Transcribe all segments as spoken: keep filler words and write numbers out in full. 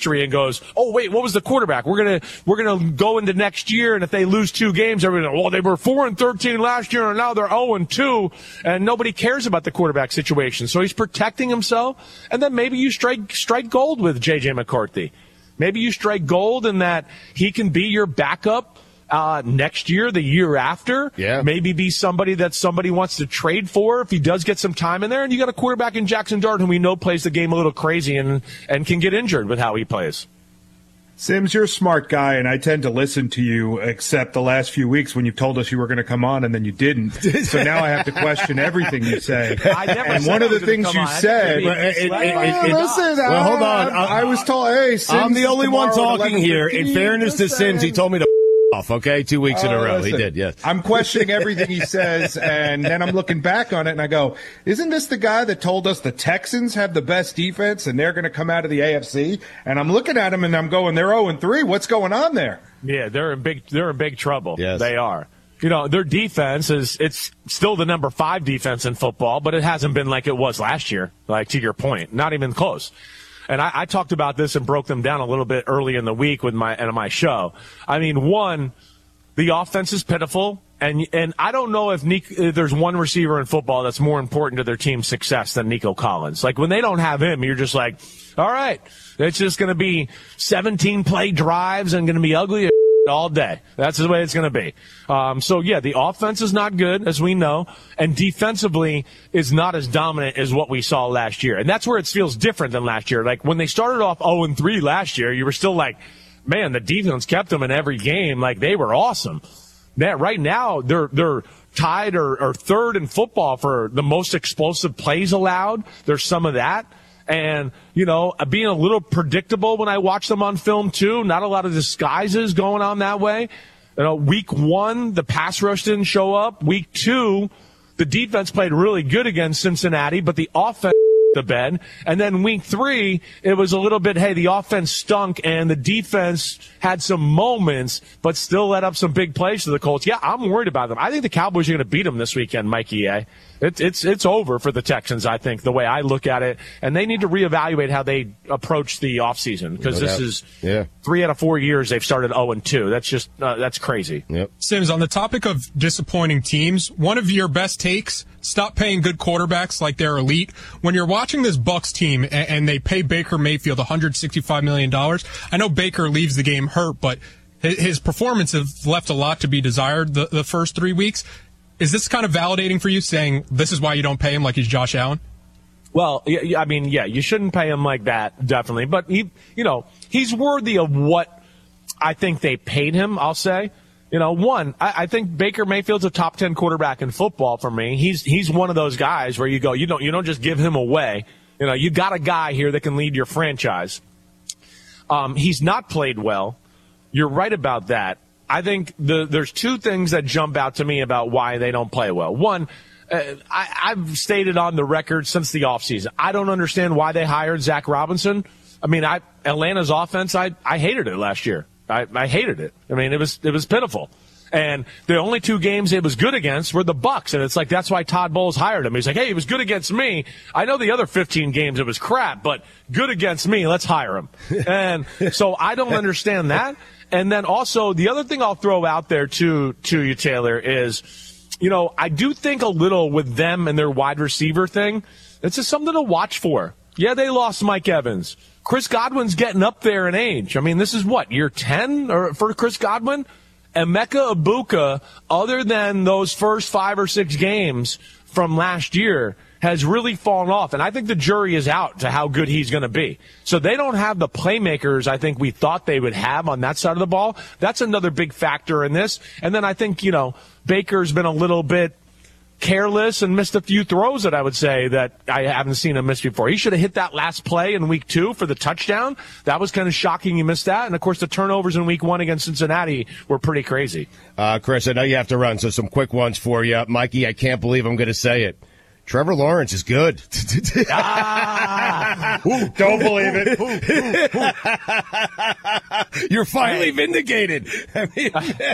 history and goes, oh, wait, what was the quarterback? We're going to we're gonna go into next year, and if they lose two games, everybody goes, well, they were four and thirteen last year, and now they're oh and two, and nobody cares about the quarterback situation. So he's protecting himself, and then maybe you strike strike gold with J J McCarthy. Maybe you strike gold in that he can be your backup Uh, next year, the year after, yeah. maybe be somebody that somebody wants to trade for if he does get some time in there. And you got a quarterback in Jackson Dart who we know plays the game a little crazy and, and can get injured with how he plays. Sims, you're a smart guy, and I tend to listen to you, except the last few weeks when you've told us you were going to come on and then you didn't. So now I have to question everything you say. I never and said one I of the was gonna things come you on. I said, didn't it, it, it, Well, it, listen, well, hold on. I, I was told, hey, Sims, I'm the only one tomorrow at talking here. In eleven fifteen, fairness to Sims, he told me to off, okay? Two weeks in a Oh, row. listen, He did, yes. I'm questioning everything he says, and then I'm looking back on it, and I go, isn't this the guy that told us the Texans have the best defense, and they're going to come out of the A F C? And I'm looking at him, and I'm going, they're oh and three. What's going on there? Yeah, they're in big they're in big trouble. Yes. They are. You know, their defense is it's still the number five defense in football, but it hasn't been like it was last year, like to your point. Not even close. And I, I talked about this and broke them down a little bit early in the week with my and my show. I mean, one, the offense is pitiful, and and I don't know if, Nick, if there's one receiver in football that's more important to their team's success than Nico Collins. Like, when they don't have him, you're just like, all right, it's just going to be seventeen-play drives and going to be ugly all day. That's the way it's going to be. Um, so, yeah, the offense is not good, as we know, and defensively is not as dominant as what we saw last year. And that's where it feels different than last year. Like, when they started off oh and three last year, you were still like, man, the defense kept them in every game. Like, they were awesome. That right now, they're they're tied or, or third in football for the most explosive plays allowed. There's some of that. And, you know, being a little predictable when I watch them on film, too. Not a lot of disguises going on that way. You know, week one, the pass rush didn't show up. Week two, the defense played really good against Cincinnati, but the offense the bed. And then week three, it was a little bit, hey, the offense stunk and the defense had some moments, but still let up some big plays to the Colts. Yeah, I'm worried about them. I think the Cowboys are going to beat them this weekend, Mikey A. It, it's it's over for the Texans, I think, the way I look at it. And they need to reevaluate how they approach the offseason because No this doubt. is Yeah. three out of four years they've started oh and two. That's just, uh, that's crazy. Yep. Sims, on the topic of disappointing teams, one of your best takes, stop paying good quarterbacks like they're elite. When you're watching this Bucs team and, and they pay Baker Mayfield one hundred sixty-five million dollars, I know Baker leaves the game hurt, but his, his performance has left a lot to be desired the, the first three weeks. Is this kind of validating for you, saying this is why you don't pay him like he's Josh Allen? Well, yeah, I mean, yeah, you shouldn't pay him like that, definitely. But, he, you know, he's worthy of what I think they paid him, I'll say. You know, one, I, I think Baker Mayfield's a top ten quarterback in football for me. He's he's one of those guys where you go, you don't you don't just give him away. You know, you got a guy here that can lead your franchise. Um, he's not played well. You're right about that. I think the, there's two things that jump out to me about why they don't play well. One, uh, I, I've stated on the record since the offseason, I don't understand why they hired Zach Robinson. I mean, I Atlanta's offense, I, I hated it last year. I, I hated it. I mean, it was it was pitiful. And the only two games it was good against were the Bucs, and it's like that's why Todd Bowles hired him. He's like, hey, he was good against me. I know the other fifteen games it was crap, but good against me. Let's hire him. And so I don't understand that. And then also the other thing I'll throw out there to to you, Taylor, is, you know, I do think a little with them and their wide receiver thing. It's just something to watch for. Yeah, they lost Mike Evans. Chris Godwin's getting up there in age. I mean, this is what, year ten or for Chris Godwin? Emeka Ibuka, other than those first five or six games from last year, has really fallen off. And I think the jury is out to how good he's going to be. So they don't have the playmakers I think we thought they would have on that side of the ball. That's another big factor in this. And then I think, you know, Baker's been a little bit careless and missed a few throws that I would say that I haven't seen him miss before. He should have hit that last play in week two for the touchdown. That was kind of shocking he missed that. And, of course, the turnovers in week one against Cincinnati were pretty crazy. Uh, Chris, I know you have to run, so some quick ones for you. Mikey, I can't believe I'm going to say it. Trevor Lawrence is good. ah, Don't believe it. You're finally vindicated. I mean,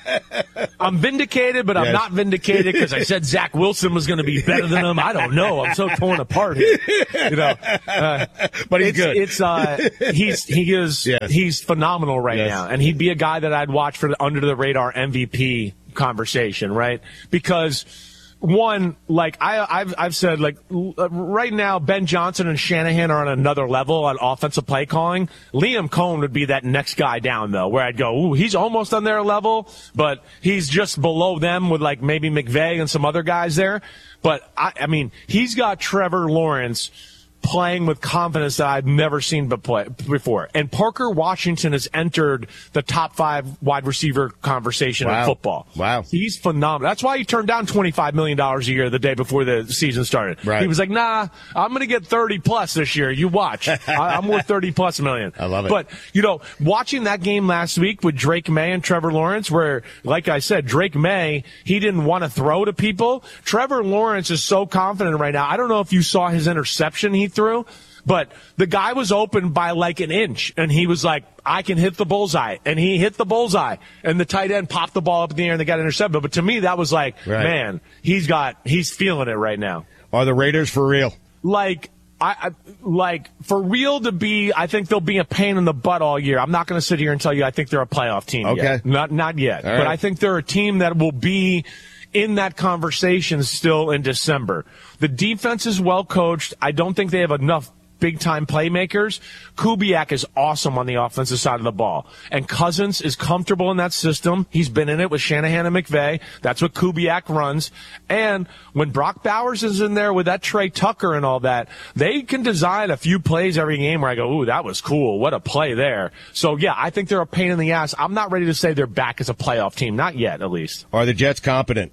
I'm vindicated, but I'm Yes. not vindicated because I said Zach Wilson was going to be better than him. I don't know. I'm so torn apart here. You know, uh, but he's it's, good. It's uh, he's he is Yes. he's phenomenal right Yes. now, and he'd be a guy that I'd watch for the under the radar M V P conversation, right? Because. One, like I, I've, I've said, like right now, Ben Johnson and Shanahan are on another level on offensive play calling. Liam Cohen would be that next guy down, though, where I'd go, ooh, he's almost on their level, but he's just below them with like maybe McVay and some other guys there. But I, I mean, he's got Trevor Lawrence playing with confidence that I've never seen before. And Parker Washington has entered the top five wide receiver conversation Wow. in football. Wow. He's phenomenal. That's why he turned down twenty-five million dollars a year the day before the season started. Right. He was like, nah, I'm going to get thirty plus this year. You watch. I, I'm worth thirty plus million. I love it. But, you know, watching that game last week with Drake May and Trevor Lawrence, where, like I said, Drake May, he didn't want to throw to people. Trevor Lawrence is so confident right now. I don't know if you saw his interception he through, but the guy was open by like an inch, and he was like, I can hit the bullseye. And he hit the bullseye, and the tight end popped the ball up in the air, and they got intercepted. But to me, that was like, Right. man, he's got, he's feeling it right now. Are the Raiders for real? Like, I, I like for real to be, I think they'll be a pain in the butt all year. I'm not going to sit here and tell you I think they're a playoff team Okay. yet. Not, not yet. All but right. I think they're a team that will be in that conversation still in December. The defense is well coached. I don't think they have enough big-time playmakers. Kubiak is awesome on the offensive side of the ball. And Cousins is comfortable in that system. He's been in it with Shanahan and McVay. That's what Kubiak runs. And when Brock Bowers is in there with that Trey Tucker and all that, they can design a few plays every game where I go, ooh, that was cool. What a play there. So, yeah, I think they're a pain in the ass. I'm not ready to say they're back as a playoff team. Not yet, at least. Are the Jets competent?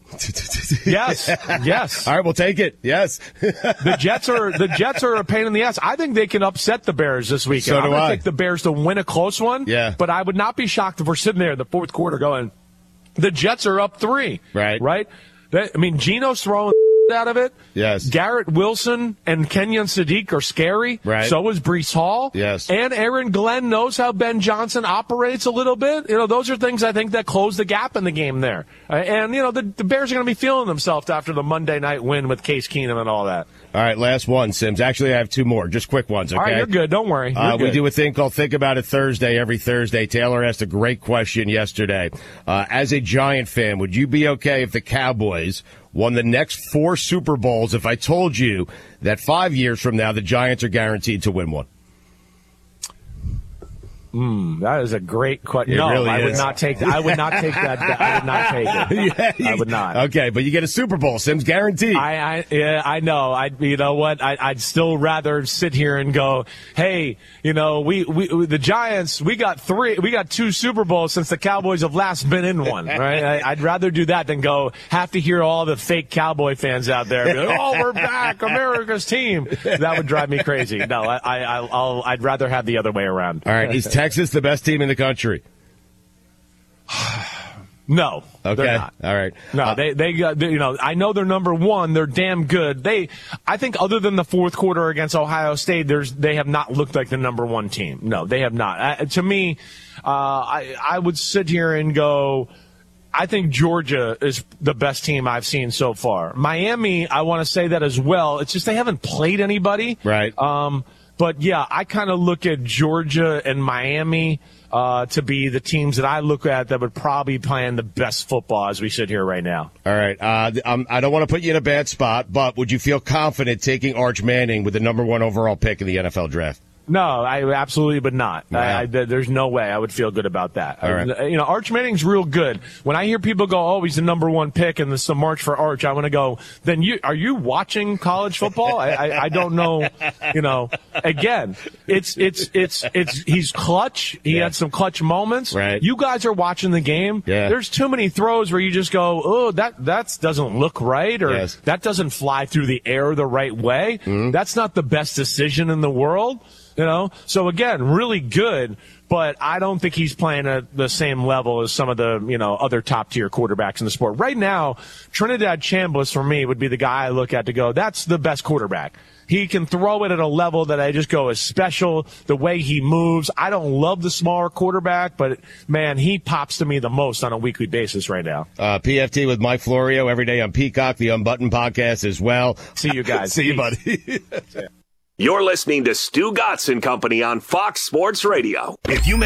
Yes. Yes. All right, we'll take it. Yes. The Jets are the Jets are a pain in the ass. I think they can upset the Bears this weekend. So do I'm gonna I. take the Bears to win a close one. Yeah. But I would not be shocked if we're sitting there in the fourth quarter going, the Jets are up three. Right. Right? They, I mean, Geno's throwing out of it. Yes. Garrett Wilson and Kenyon Sadiq are scary. Right. So is Breece Hall. Yes. And Aaron Glenn knows how Ben Johnson operates a little bit. You know, those are things I think that close the gap in the game there. Uh, and, you know, the, the Bears are going to be feeling themselves after the Monday night win with Case Keenum and all that. All right, last one, Sims. Actually, I have two more. Just quick ones, okay? All right, you're good. Don't worry. You're Uh, we good. do a thing called Think About It Thursday every Thursday. Taylor asked a great question yesterday. Uh, as a Giant fan, would you be okay if the Cowboys won the next four Super Bowls if I told you that five years from now the Giants are guaranteed to win one? Mm, that is a great question. It No, really I would is. not take that. I would not take that. I would not take it. Yeah, you- I would not. Okay, but you get a Super Bowl, Sims, guaranteed. I, I, yeah, I know. I, you know what? I, I'd still rather sit here and go, hey, you know, we, we, the Giants, we got three, we got two Super Bowls since the Cowboys have last been in one, right? I, I'd rather do that than go have to hear all the fake Cowboy fans out there be like, oh, we're back, America's team. That would drive me crazy. No, I, I, I'll, I'd rather have the other way around. All right, is Texas the best team in the country? No, Okay, they're not. all right. No, Uh, they, they, got- they, you know, I know they're number one. They're damn good. They, I think other than the fourth quarter against Ohio State, there's, they have not looked like the number one team. No, they have not. Uh, to me, uh, I, I would sit here and go, I think Georgia is the best team I've seen so far. Miami, I want to say that as well. It's just they haven't played anybody. Right. Um, but yeah, I kind of look at Georgia and Miami uh, to be the teams that I look at that would probably be playing the best football as we sit here right now. All right. Uh, um, I don't want to put you in a bad spot, but would you feel confident taking Arch Manning with the number one overall pick in the N F L draft? No, I absolutely would not. Wow. I, I, there's no way I would feel good about that. All right. I, you know, Arch Manning's real good. When I hear people go, "Oh, he's the number one pick," and this is a march for Arch, I want to go. Then you are you watching college football? I, I, I don't know. You know, again, it's it's it's it's he's clutch. He Yeah. had some clutch moments. Right. You guys are watching the game. Yeah. There's too many throws where you just go, "Oh, that that doesn't look right," or Yes. that doesn't fly through the air the right way. Mm-hmm. That's not the best decision in the world. You know, so again, really good, but I don't think he's playing at the same level as some of the, you know, other top tier quarterbacks in the sport. Right now, Trinidad Chambliss for me would be the guy I look at to go, that's the best quarterback. He can throw it at a level that I just go is special, the way he moves. I don't love the smaller quarterback, but man, he pops to me the most on a weekly basis right now. Uh, P F T with Mike Florio every day on Peacock, the Unbuttoned podcast as well. See you guys. See you, buddy. You're listening to Stu Gatz and Company on Fox Sports Radio. If you